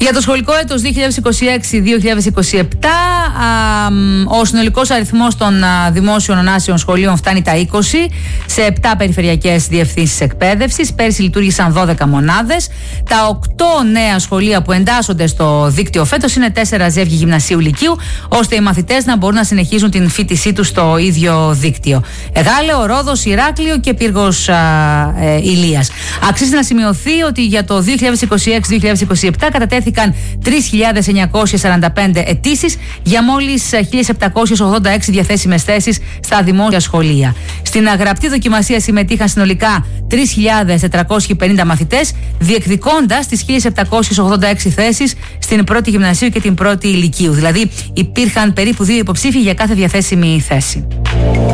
Για το σχολικό έτος 2026-2027, ο συνολικός αριθμός των δημόσιων ονάσιων σχολείων φτάνει τα 20 σε 7 περιφερειακές διευθύνσεις εκπαίδευσης. Πέρσι λειτουργήσαν 12 μονάδες. Τα 8 νέα σχολεία που εντάσσονται στο δίκτυο φέτος είναι 4 ζεύγη γυμνασίου λυκείου, ώστε οι μαθητές να μπορούν να συνεχίζουν την φοιτησή τους στο ίδιο δίκτυο. Εγάλεο, Ρόδος, Ηράκλειο και Πύργος Ηλίας. Αξίζει να σημειωθεί ότι για το 2026-2027 κατατέθηκαν 3.945 αιτήσεις για μόλις 1.786 διαθέσιμες θέσεις στα δημόσια σχολεία. Στην γραπτή δοκιμασία συμμετείχαν συνολικά 3.450 μαθητές, διεκδικώντας τις 1.786 θέσεις στην πρώτη γυμνασίου και την πρώτη ηλικίου. Δηλαδή υπήρχαν περίπου 2 υποψήφοι για κάθε διαθέσιμη θέση.